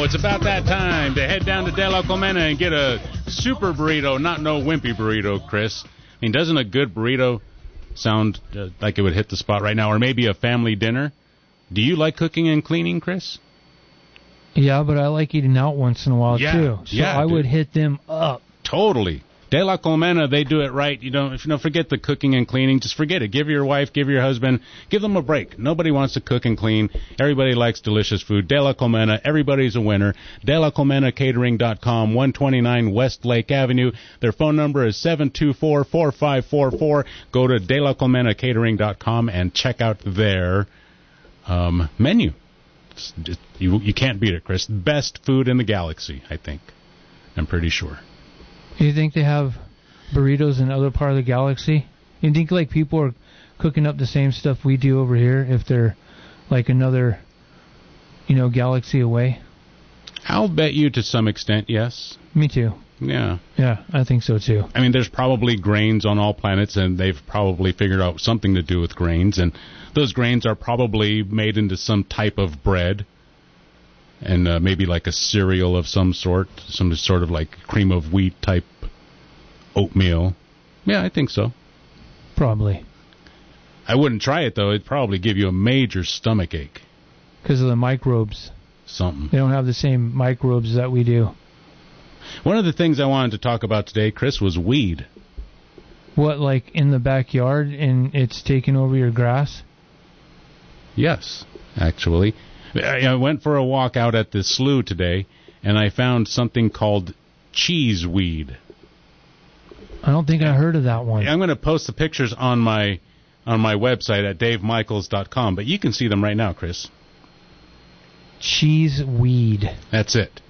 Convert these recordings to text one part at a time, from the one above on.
It's about that time to head down to De La Colmena and get a super burrito, not no wimpy burrito, Chris. I mean, doesn't a good burrito sound like it would hit the spot right now? Or maybe a family dinner? Do you like cooking and cleaning, Chris? Yeah, but I like eating out once in a while, too. So I would hit them up. Totally. De La Colmena, they do it right. You don't forget the cooking and cleaning. Just forget it. Give your wife, give your husband, give them a break. Nobody wants to cook and clean. Everybody likes delicious food. De La Colmena, everybody's a winner. DeLaColmenaCatering.com, 129 West Lake Avenue. Their phone number is 724-4544. Go to DeLaColmenaCatering.com and check out their menu. You can't beat it, Chris. Best food in the galaxy, I think. I'm pretty sure. Do you think they have burritos in other part of the galaxy? You think like people are cooking up the same stuff we do over here if they're like another, galaxy away? I'll bet you to some extent, yes. Me too. Yeah. Yeah, I think so too. I mean, there's probably grains on all planets, and they've probably figured out something to do with grains, and those grains are probably made into some type of bread. And maybe like a cereal of some sort of like cream of wheat type oatmeal. Yeah, I think so. Probably. I wouldn't try it, though. It'd probably give you a major stomach ache. Because of the microbes. Something. They don't have the same microbes that we do. One of the things I wanted to talk about today, Chris, was weed. What, like in the backyard and it's taking over your grass? Yes, actually. I went for a walk out at the slough today, and I found something called cheeseweed. I don't think I heard of that one. I'm going to post the pictures on my website at davemichaels.com, but you can see them right now, Chris. Cheeseweed. That's it.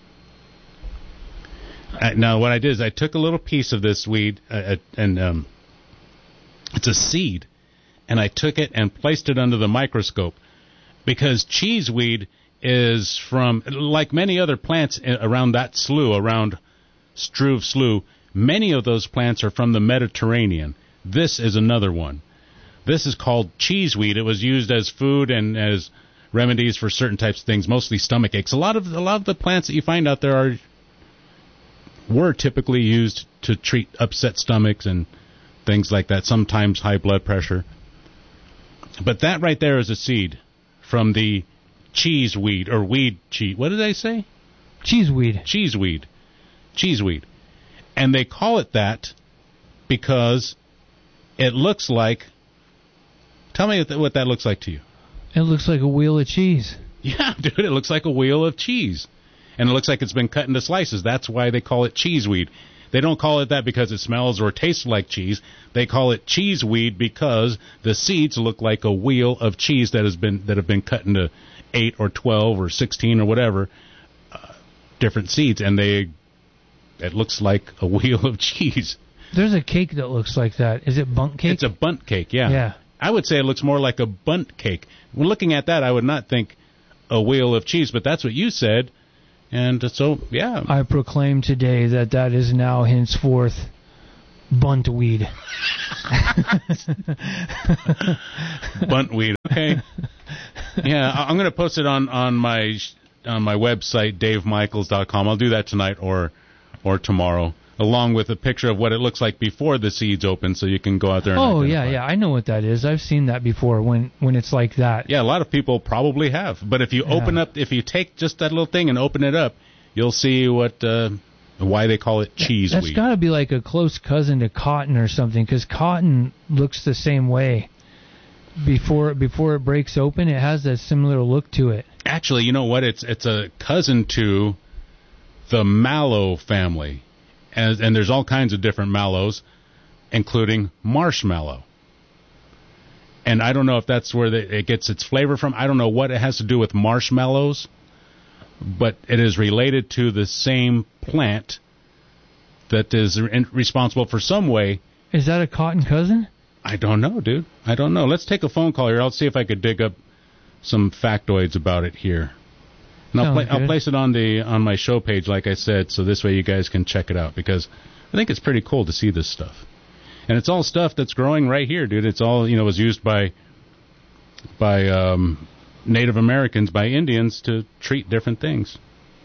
Now, what I did is I took a little piece of this weed, and it's a seed, and I took it and placed it under the microscope. Because cheeseweed is from, like many other plants around that slough, around Struve Slough, many of those plants are from the Mediterranean. This is another one. This is called cheeseweed. It was used as food and as remedies for certain types of things, mostly stomach aches. A lot of the plants that you find out there were typically used to treat upset stomachs and things like that, sometimes high blood pressure. But that right there is a seed from the cheeseweed, or weed cheese. What did I say? Cheeseweed. Cheeseweed. And they call it that because it looks like... Tell me what that looks like to you. It looks like a wheel of cheese. Yeah, dude, it looks like a wheel of cheese. And it looks like it's been cut into slices. That's why they call it cheeseweed. They don't call it that because it smells or tastes like cheese. They call it cheeseweed because the seeds look like a wheel of cheese that have been cut into 8 or 12 or 16 or whatever different seeds, and it looks like a wheel of cheese. There's a cake that looks like that. Is it bundt cake? It's a bundt cake, yeah. Yeah. I would say it looks more like a bundt cake. When looking at that, I would not think a wheel of cheese, but that's what you said. And so, yeah. I proclaim today that is now henceforth buntweed. Buntweed, okay. Yeah, I'm going to post it on my website, davemichaels.com. I'll do that tonight or tomorrow, along with a picture of what it looks like before the seeds open, so you can go out there and identify. Yeah, I know what that is. I've seen that before when it's like that. Yeah, a lot of people probably have. But if you if you take just that little thing and open it up, you'll see why they call it cheeseweed. That's got to be like a close cousin to cotton or something, because cotton looks the same way. Before it breaks open, it has that similar look to it. Actually, you know what? It's a cousin to the mallow family. And there's all kinds of different mallows, including marshmallow. And I don't know if that's where it gets its flavor from. I don't know what it has to do with marshmallows, but it is related to the same plant that is responsible for some way. Is that a cotton cousin? I don't know, dude. I don't know. Let's take a phone call here. I'll see if I could dig up some factoids about it here. And I'll place it on my show page, like I said, so this way you guys can check it out, because I think it's pretty cool to see this stuff. And it's all stuff that's growing right here, dude. It's all, was used by Native Americans, by Indians, to treat different things.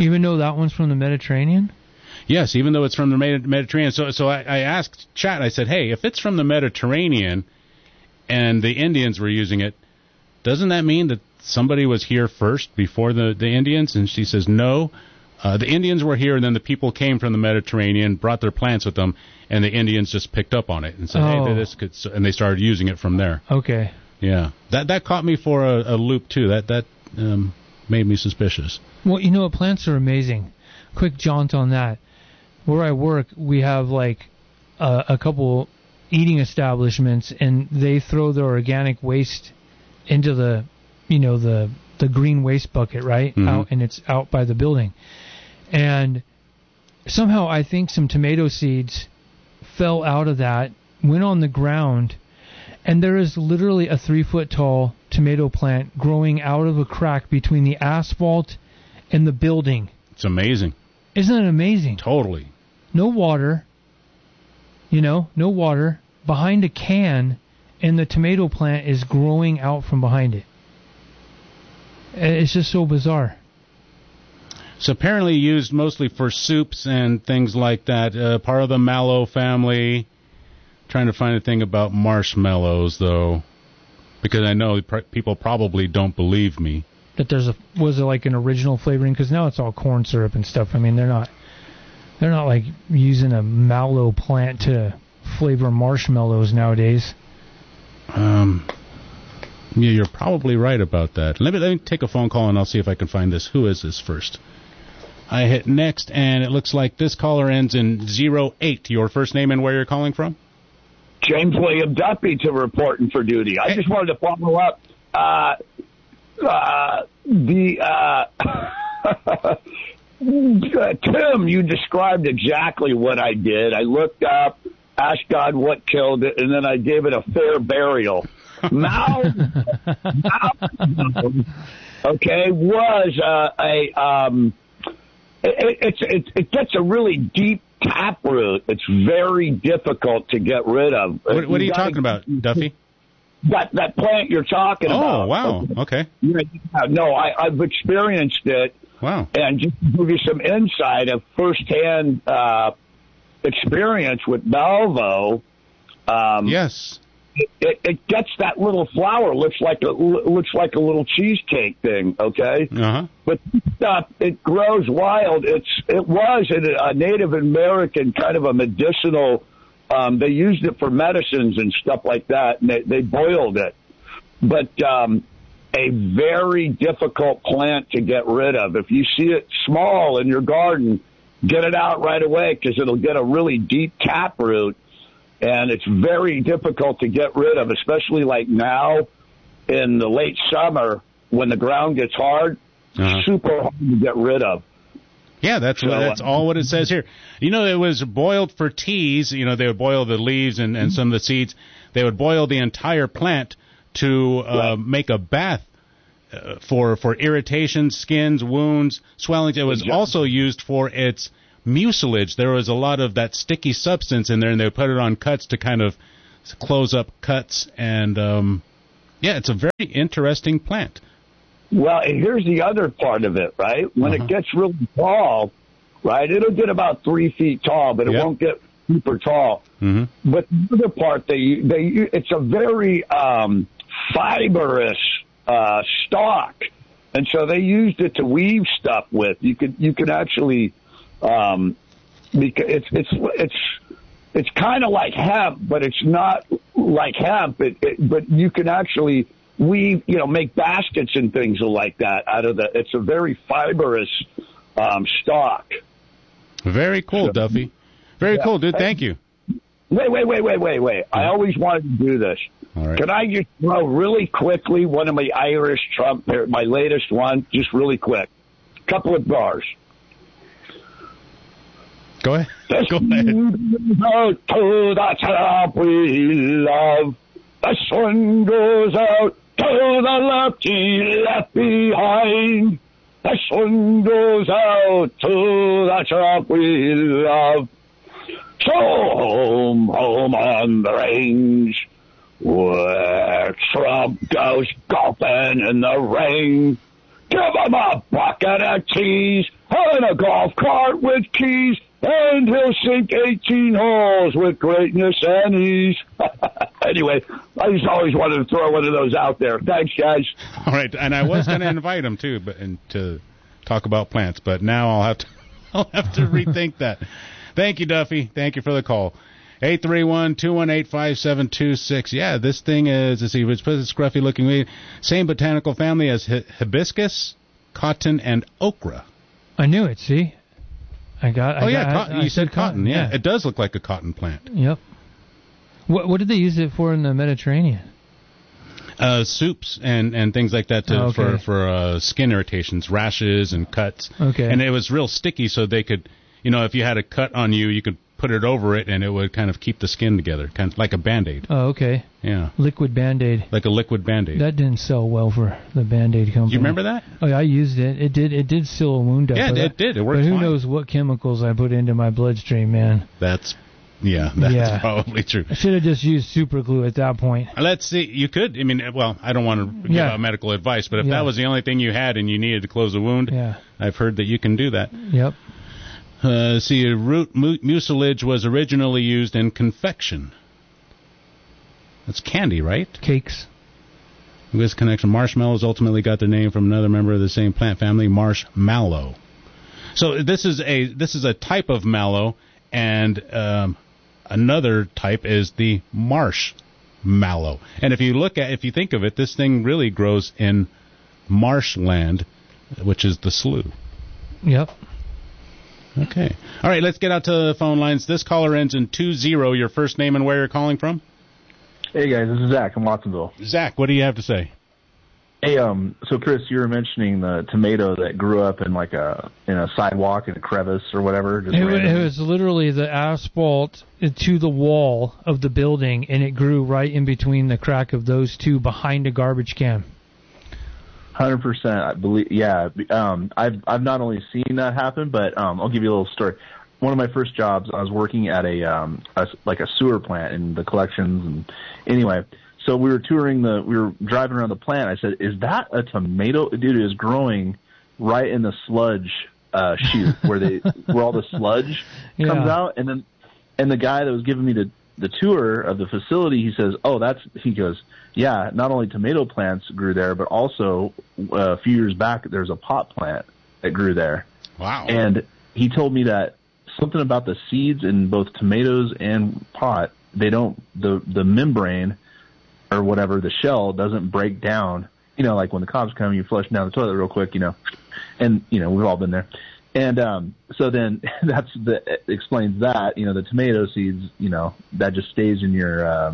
Even though that one's from the Mediterranean? Yes, even though it's from the Mediterranean. So I asked Chat, I said, hey, if it's from the Mediterranean and the Indians were using it, doesn't that mean that somebody was here first before the Indians? And she says, no. The Indians were here, and then the people came from the Mediterranean, brought their plants with them, and the Indians just picked up on it and said, hey, this could, and they started using it from there. Okay. Yeah. That caught me for a loop, too. That made me suspicious. Well, plants are amazing. Quick jaunt on that. Where I work, we have like a couple eating establishments, and they throw their organic waste into the green waste bucket, right? Mm-hmm. Out, and it's out by the building. And somehow I think some tomato seeds fell out of that, went on the ground, and there is literally a 3-foot tall tomato plant growing out of a crack between the asphalt and the building. It's amazing. Isn't it amazing? Totally. No water, no water, behind a can, and the tomato plant is growing out from behind it. It's just so bizarre. It's apparently used mostly for soups and things like that. Part of the mallow family. Trying to find a thing about marshmallows, though, because I know people probably don't believe me. That was it like an original flavoring? Because now it's all corn syrup and stuff. I mean, they're not like using a mallow plant to flavor marshmallows nowadays. Yeah, you're probably right about that. Let me take a phone call, and I'll see if I can find this. Who is this first? I hit next, and it looks like this caller ends in 08. Your first name and where you're calling from? James William Duffy to reporting for duty. I just wanted to follow up. Tim, you described exactly what I did. I looked up, asked God what killed it, and then I gave it a fair burial. Mao, okay, was it gets a really deep taproot. It's very difficult to get rid of. What are you talking about, Duffy? That plant you're talking about. Oh, wow. Okay. No, I've experienced it. Wow. And just to give you some insight of firsthand experience with Balvo. Yes. It gets that little flower, looks like a little cheesecake thing, okay? Uh-huh. But stuff, it grows wild. It was a Native American kind of a medicinal. They used it for medicines and stuff like that, and they boiled it. But a very difficult plant to get rid of. If you see it small in your garden, get it out right away because it'll get a really deep taproot. And it's very difficult to get rid of, especially like now in the late summer when the ground gets hard. Uh-huh. Super hard to get rid of. Yeah, that's all what it says here. It was boiled for teas. They would boil the leaves and some of the seeds. They would boil the entire plant to make a bath for irritation, skins, wounds, swellings. It was also used for its mucilage. There was a lot of that sticky substance in there, and they would put it on cuts to kind of close up cuts. And, it's a very interesting plant. Well, and here's the other part of it, right? When it gets really tall, right, it'll get about 3 feet tall, but it won't get super tall. Mm-hmm. But the other part, it's a very fibrous stalk, and so they used it to weave stuff with. You could actually, because it's kind of like hemp, but it's not like hemp. But you can actually weave, make baskets and things like that out of it's a very fibrous stalk. Very cool, Duffy. Very cool, dude. Thank you. Wait. I always wanted to do this. All right. Can I just throw really quickly one of my Irish trumpet, my latest one, just really quick? Couple of bars. Go ahead. Go ahead. Out to the top we love. The sun goes out to the lefty left behind. The sun goes out to the top we love. So home on the range, where Trump goes golfing in the rain. Give him a bucket of cheese and a golf cart with keys, and he'll sink 18 holes with greatness and ease. Anyway, I just always wanted to throw one of those out there. Thanks, guys. All right, and I was going to invite him too, but and to talk about plants, but now I'll have to rethink that. Thank you, Duffy. Thank you for the call. 831-218-5726. Yeah, this thing is, let's see, it's a scruffy-looking weed. Same botanical family as hibiscus, cotton, and okra. I knew it, see? You said cotton, yeah. It does look like a cotton plant. Yep. What did they use it for in the Mediterranean? Soups and things like that for skin irritations, rashes and cuts. Okay. And it was real sticky, so they could, if you had a cut on you, you could put it over it, and it would kind of keep the skin together, kind of like a Band-Aid. Oh, okay. Yeah. Liquid Band-Aid. Like a liquid Band-Aid. That didn't sell well for the Band-Aid company. You remember that? Oh, yeah, I used it. It did seal a wound up. Yeah, it did. It worked But who fine. knows what chemicals I put into my bloodstream, man. That's probably true. I should have just used super glue at that point. Let's see. You could. I mean, well, I don't want to give out medical advice, but if that was the only thing you had and you needed to close a wound, I've heard that you can do that. Yep. Root mucilage was originally used in confection. That's candy, right? Cakes. This connection, marshmallows ultimately got their name from another member of the same plant family, marshmallow. So this is a type of mallow, and another type is the marshmallow. And if you think of it, this thing really grows in marshland, which is the slough. Yep. Okay. All right, let's get out to the phone lines. This caller ends in 20. Your first name and where you're calling from? Hey, guys, this is Zach from Watsonville. Zach, what do you have to say? Hey, so Chris, you were mentioning the tomato that grew up in in a sidewalk in a crevice or whatever. It was literally the asphalt to the wall of the building, and it grew right in between the crack of those two behind a garbage can. 100%, I believe. Yeah, I've not only seen that happen, but I'll give you a little story. One of my first jobs, I was working at a sewer plant in the collections, and anyway, so we were driving around the plant. I said, "Is that a tomato?" Dude, it was growing right in the sludge chute where all the sludge comes out, and the guy that was giving me the tour of the facility, he says, he goes, yeah, not only tomato plants grew there, but also a few years back there's a pot plant that grew there. Wow. And he told me that something about the seeds in both tomatoes and pot, the membrane or whatever, the shell doesn't break down. Like when the cops come, you flush down the toilet real quick, and we've all been there. And so then explains that, the tomato seeds, that just stays in your,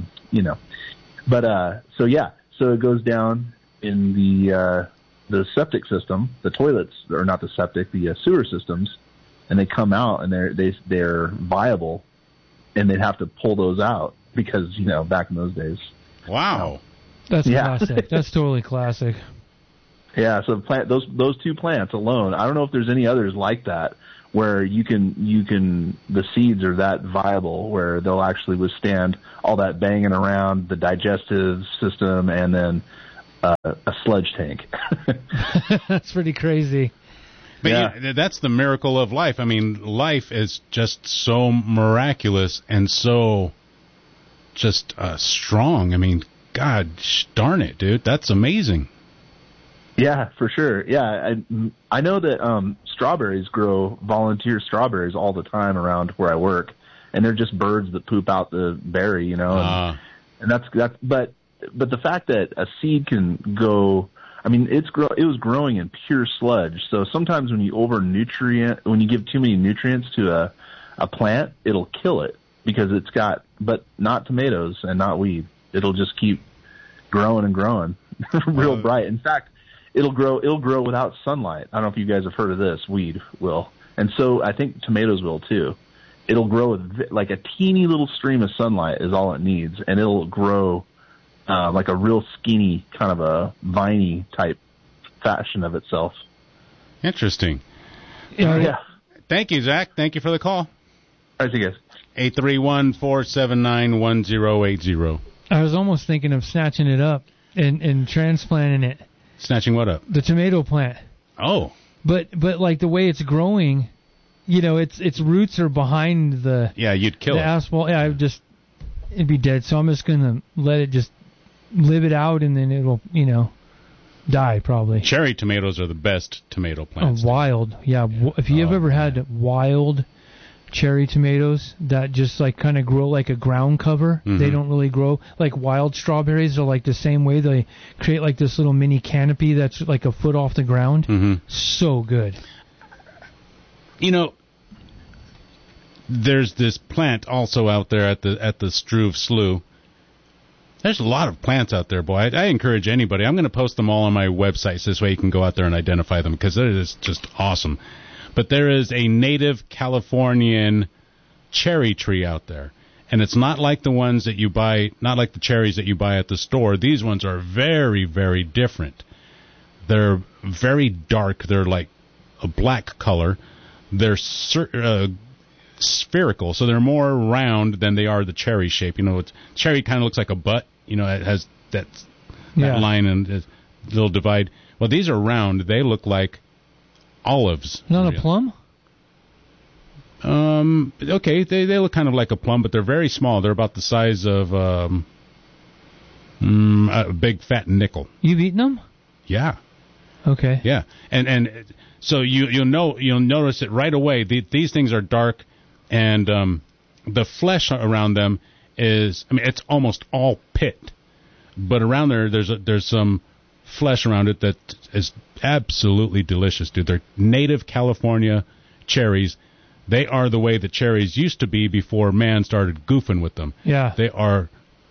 But so it goes down in the septic system, the toilets, or not the septic, the sewer systems, and they come out and they're viable, and they'd have to pull those out because back in those days. Wow, that's classic. That's totally classic. Yeah, so those two plants alone, I don't know if there's any others like that where you can the seeds are that viable where they'll actually withstand all that banging around the digestive system and then a sludge tank. That's pretty crazy. But that's the miracle of life. I mean, life is just so miraculous and so just strong. I mean, God darn it, dude. That's amazing. Yeah, for sure. Yeah, I know that strawberries grow volunteer strawberries all the time around where I work, and they're just birds that poop out the berry, and that's but the fact that a seed can go, I mean, it was growing in pure sludge. So sometimes when you give too many nutrients to a plant, it'll kill it because it's got, but not tomatoes and not weed. It'll just keep growing and growing, real bright. In fact, it'll grow without sunlight. I don't know if you guys have heard of this. Weed will. And so I think tomatoes will too. It'll grow with like a teeny little stream of sunlight is all it needs, and it'll grow like a real skinny, kind of a viney type fashion of itself. Interesting. Yeah. Thank you, Zach. Thank you for the call. All right, see you guys. 831-479-1080. I was almost thinking of snatching it up and transplanting it. Snatching what up? The tomato plant. Oh. But like the way it's growing, its roots are behind the you'd kill the it. asphalt. Yeah, it'd be dead. So I'm just gonna let it just live it out, and then it'll die probably. Cherry tomatoes are the best tomato plants. Wild, yeah. If you have ever had wild cherry tomatoes that just like kind of grow like a ground cover, they don't really grow like wild strawberries. Are like the same way. They create like this little mini canopy that's like a foot off the ground. So good. There's this plant also out there at the Struve Slough. There's a lot of plants out there, boy. I encourage anybody. I'm going to post them all on my website, so this way you can go out there and identify them, because it is just awesome. But there is a native Californian cherry tree out there, and it's not like the ones that you buy, not like the cherries that you buy at the store. These ones are very, very different. They're very dark. They're like a black color. They're spherical, so they're more round than they are the cherry shape. Cherry kind of looks like a butt. It has that line and a little divide. Well, these are round. They look like olives. Not a plum? Okay, they look kind of like a plum, but they're very small. They're about the size of a big fat nickel. You've eaten them? Yeah. Okay. Yeah, and so you'll notice it right away. These things are dark, and the flesh around them is, it's almost all pit, but around there's some flesh around it that is absolutely delicious, dude. They're native California cherries. They are the way the cherries used to be before man started goofing with them. Yeah. They are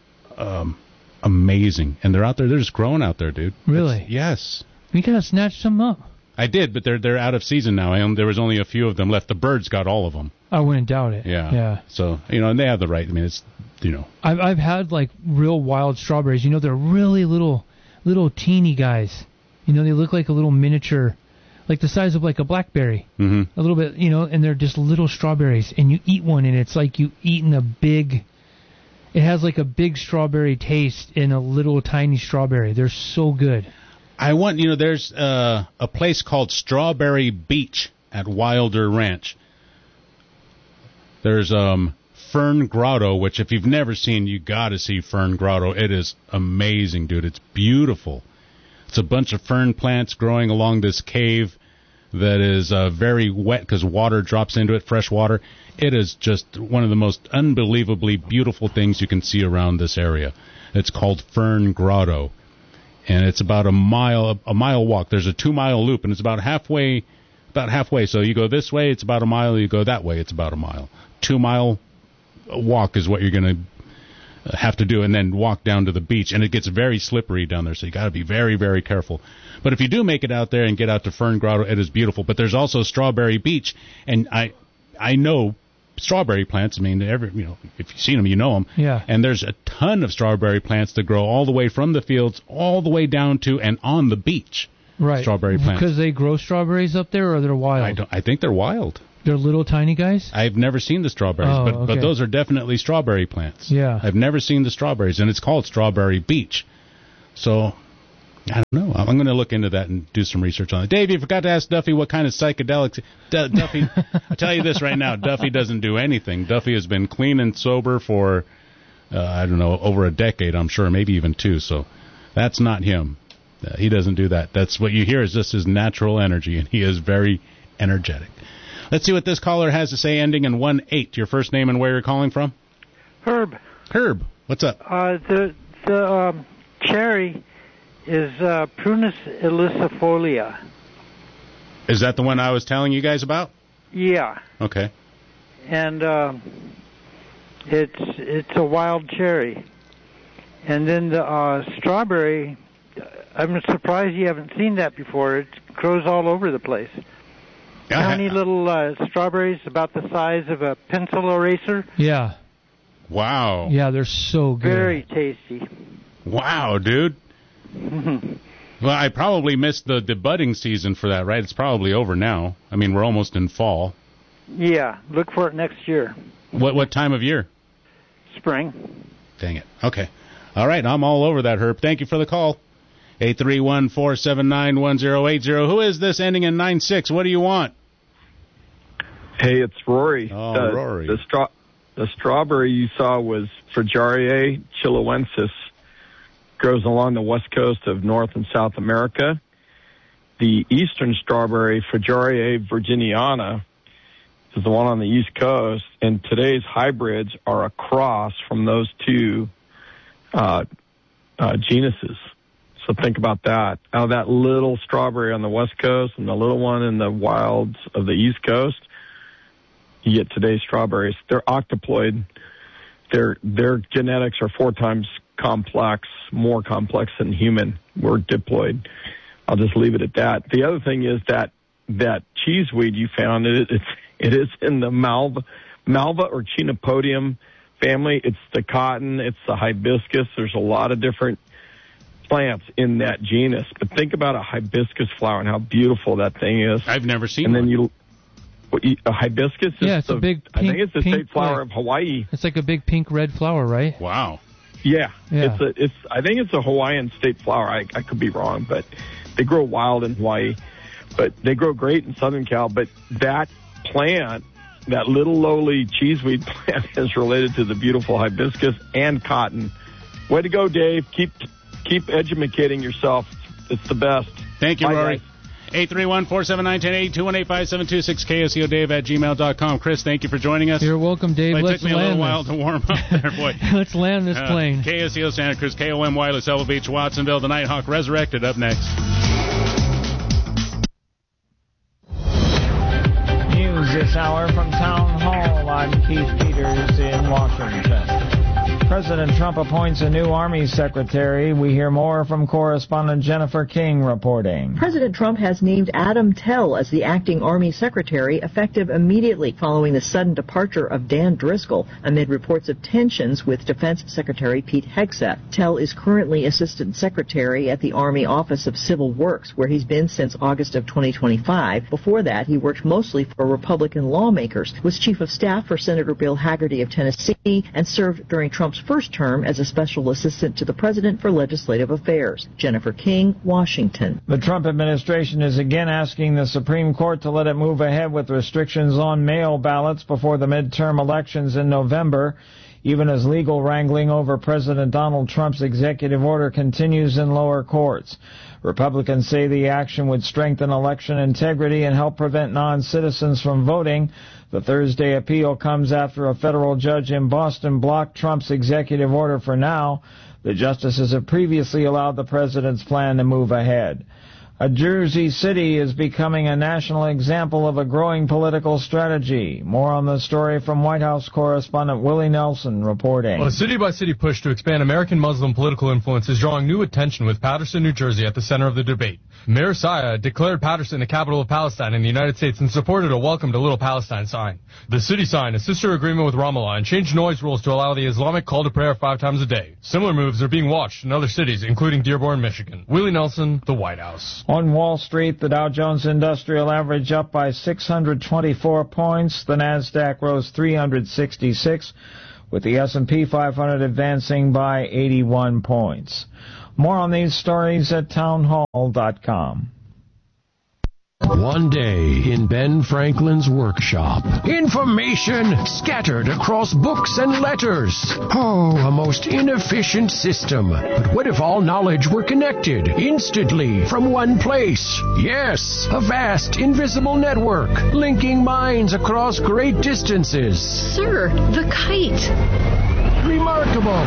amazing, and they're out there. They're just growing out there, dude. Really? Yes. You gotta snatch some up. I did, but they're out of season now. There was only a few of them left. The birds got all of them. I wouldn't doubt it. Yeah. So and they have the right. It's I've had like real wild strawberries. They're really little teeny guys. They look like a little miniature, like the size of like a blackberry. A little bit, and they're just little strawberries. And you eat one, and it's like you eating a big. It has like a big strawberry taste in a little tiny strawberry. They're so good. I want, there's a place called Strawberry Beach at Wilder Ranch. There's Fern Grotto, which if you've never seen, you got to see Fern Grotto. It is amazing, dude. It's beautiful. It's a bunch of fern plants growing along this cave that is very wet because water drops into it, fresh water. It is just one of the most unbelievably beautiful things you can see around this area. It's called Fern Grotto. And it's about a mile walk. There's a 2-mile loop, and it's about halfway. So you go this way, it's about a mile. You go that way, it's about a mile. 2-mile walk is what you're going to have to do, and then walk down to the beach. And it gets very slippery down there, so you got to be very, very careful. But if you do make it out there and get out to Fern Grotto, it is beautiful. But there's also Strawberry Beach, and I know strawberry plants. If you've seen them, you know them. Yeah. And there's a ton of strawberry plants that grow all the way from the fields all the way down to and on the beach. Right. Strawberry plants. Because they grow strawberries up there, or they're wild? I think they're wild. They're little tiny guys? I've never seen the strawberries, but those are definitely strawberry plants. Yeah. I've never seen the strawberries, and it's called Strawberry Beach. So I don't know. I'm going to look into that and do some research on it. Dave, you forgot to ask Duffy what kind of psychedelics. Duffy, I'll tell you this right now. Duffy doesn't do anything. Duffy has been clean and sober for, over a decade, I'm sure, maybe even 2. So that's not him. He doesn't do that. That's what you hear is just his natural energy, and he is very energetic. Let's see what this caller has to say, ending in 1-8. Your first name and where you're calling from? Herb. Herb, what's up? The cherry is Prunus ilicifolia. Is that the one I was telling you guys about? Yeah. Okay. And it's a wild cherry. And then the strawberry, I'm surprised you haven't seen that before. It grows all over the place. Tiny little strawberries about the size of a pencil eraser. Yeah. Wow. Yeah, they're so good. Very tasty. Wow, dude. Well, I probably missed the budding season for that, right? It's probably over now. We're almost in fall. Yeah, look for it next year. What time of year? Spring. Dang it. Okay. All right, I'm all over that, Herb. Thank you for the call. 831-479-1080. Who is this ending in 96? What do you want? Hey, it's Rory. Oh, Rory. The strawberry you saw was Fragariae chiloensis. Grows along the west coast of North and South America. The eastern strawberry, Fragariae virginiana, is the one on the east coast, and today's hybrids are a cross from those two genuses. So think about that. Out of that little strawberry on the west coast and the little one in the wilds of the east coast, you get today's strawberries. They're octoploid. Their genetics are 4 times more complex than human. We're diploid. I'll just leave it at that. The other thing is that cheeseweed you found, it is in the Malva or Chenopodium family. It's the cotton. It's the hibiscus. There's a lot of different plants in that genus. But think about a hibiscus flower and how beautiful that thing is. I've never seen and one. Then a hibiscus is it's a big pink, I think it's the state flower of Hawaii. It's like a big pink red flower, right? Wow. Yeah. I think it's a Hawaiian state flower. I could be wrong, but they grow wild in Hawaii. But they grow great in Southern Cal. But that plant, that little lowly cheeseweed plant, is related to the beautiful hibiscus and cotton. Way to go, Dave. Keep educating yourself. It's the best. Thank you, Bye, Rory. guys. 831-479-1080, 218-5726-KSEO-Dave@gmail.com. Chris, thank you for joining us. You're welcome, Dave. It Let's took me a little while this. to warm up there, boy. Let's land this plane. KSEO Santa Cruz, KOM Wireless, Elba Beach, Watsonville. The Nighthawk resurrected up next. News this hour from Town Hall. I'm Keith Peters in Washington. President Trump appoints a new Army secretary. We hear more from correspondent Jennifer King reporting. President Trump has named Adam Tell as the acting Army secretary, effective immediately following the sudden departure of Dan Driscoll amid reports of tensions with Defense Secretary Pete Hegseth. Tell is currently assistant secretary at the Army Office of Civil Works, where he's been since August of 2025. Before that, he worked mostly for Republican lawmakers, was chief of staff for Senator Bill Hagerty of Tennessee, and served during Trump's first term as a special assistant to the president for legislative affairs. Jennifer King, Washington. The Trump administration is again asking the Supreme Court to let it move ahead with restrictions on mail ballots before the midterm elections in November, even as legal wrangling over President Donald Trump's executive order continues in lower courts. Republicans say the action would strengthen election integrity and help prevent non-citizens from voting. The Thursday appeal comes after a federal judge in Boston blocked Trump's executive order for now. The justices have previously allowed the president's plan to move ahead. Jersey City is becoming a national example of a growing political strategy. More on the story from White House correspondent Willie Nelson reporting. Well, a city-by-city push to expand American Muslim political influence is drawing new attention with Paterson, New Jersey at the center of the debate. Mayor Saya declared Paterson the capital of Palestine in the United States and supported a Welcome to Little Palestine sign. The city signed a sister agreement with Ramallah and changed noise rules to allow the Islamic call to prayer 5 times a day. Similar moves are being watched in other cities, including Dearborn, Michigan. Willie Nelson, the White House. On Wall Street, the Dow Jones Industrial Average up by 624 points. The Nasdaq rose 366, with the S&P 500 advancing by 81 points. More on these stories at townhall.com. One day in Ben Franklin's workshop. Information scattered across books and letters. Oh, a most inefficient system. But what if all knowledge were connected instantly from one place? Yes, a vast invisible network linking minds across great distances. Sir, the kite. Remarkable.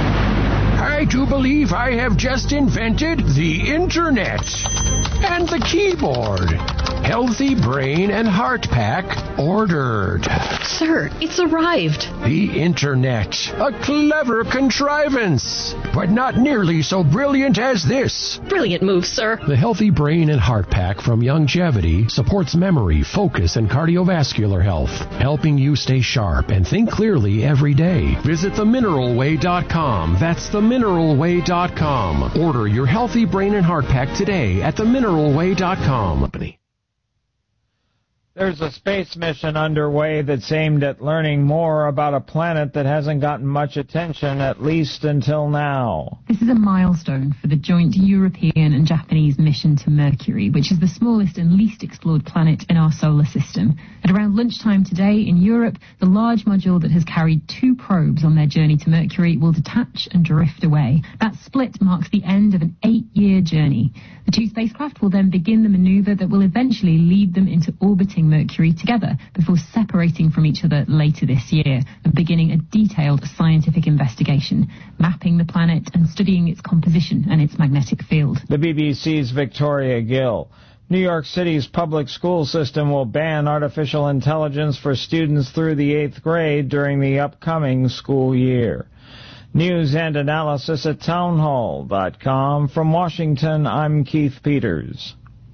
I do believe I have just invented the Internet. And the keyboard. Healthy Brain and Heart Pack ordered. Sir, it's arrived. The Internet. A clever contrivance. But not nearly so brilliant as this. Brilliant move, sir. The Healthy Brain and Heart Pack from Youngevity supports memory, focus, and cardiovascular health, helping you stay sharp and think clearly every day. Visit themineralway.com. That's themineralway.com. Order your Healthy Brain and Heart Pack today at themineralway.com. There's a space mission underway that's aimed at learning more about a planet that hasn't gotten much attention, at least until now. This is a milestone for the joint European and Japanese mission to Mercury, which is the smallest and least explored planet in our solar system. At around lunchtime today in Europe, the large module that has carried 2 probes on their journey to Mercury will detach and drift away. That split marks the end of an 8-year journey. The 2 spacecraft will then begin the maneuver that will eventually lead them into orbiting Mercury together before separating from each other later this year and beginning a detailed scientific investigation, mapping the planet and studying its composition and its magnetic field. The BBC's Victoria Gill. New York City's public school system will ban artificial intelligence for students through the 8th grade during the upcoming school year. News and analysis at townhall.com. From Washington, I'm Keith Peters.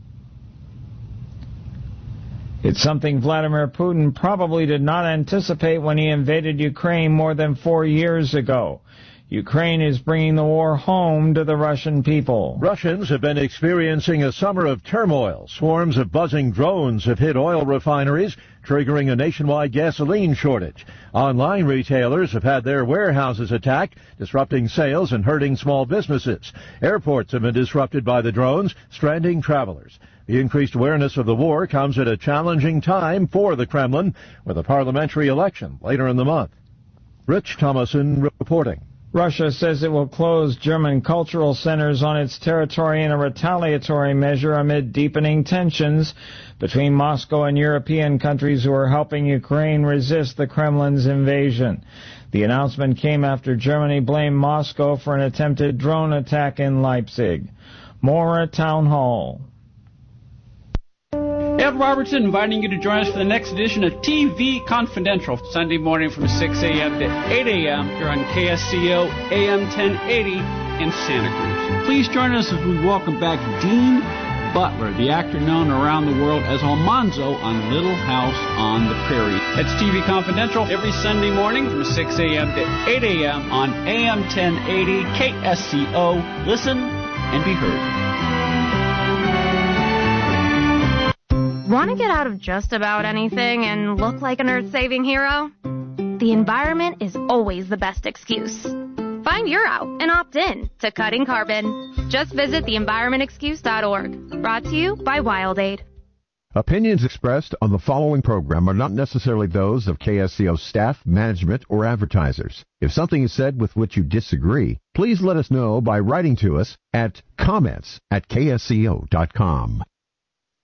It's something Vladimir Putin probably did not anticipate when he invaded Ukraine more than 4 years ago. Ukraine is bringing the war home to the Russian people. Russians have been experiencing a summer of turmoil. Swarms of buzzing drones have hit oil refineries, triggering a nationwide gasoline shortage. Online retailers have had their warehouses attacked, disrupting sales and hurting small businesses. Airports have been disrupted by the drones, stranding travelers. The increased awareness of the war comes at a challenging time for the Kremlin, with a parliamentary election later in the month. Rich Thomason reporting. Russia says it will close German cultural centers on its territory in a retaliatory measure amid deepening tensions between Moscow and European countries who are helping Ukraine resist the Kremlin's invasion. The announcement came after Germany blamed Moscow for an attempted drone attack in Leipzig. More at Town Hall. Ed Robertson inviting you to join us for the next edition of TV Confidential, Sunday morning from 6 a.m. to 8 a.m. here on KSCO AM 1080 in Santa Cruz. Please join us as we welcome back Dean Butler, the actor known around the world as Almanzo on Little House on the Prairie. It's TV Confidential every Sunday morning from 6 a.m. to 8 a.m. on AM 1080 KSCO. Listen and be heard. Want to get out of just about anything and look like an earth-saving hero? The environment is always the best excuse. Find your out and opt in to Cutting Carbon. Just visit theenvironmentexcuse.org. Brought to you by WildAid. Opinions expressed on the following program are not necessarily those of KSCO staff, management, or advertisers. If something is said with which you disagree, please let us know by writing to us at comments@ksco.com.